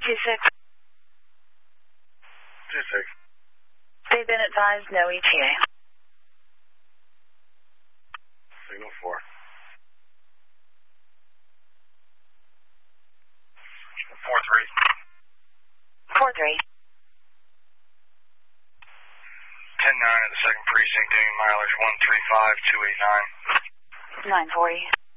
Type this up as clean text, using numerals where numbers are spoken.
2-6. 2-6. They've been advised no ETA. Signal 4. 4-3. 4-3. 10-9 at the 2nd Precinct, gaining mileage 135-289. 940.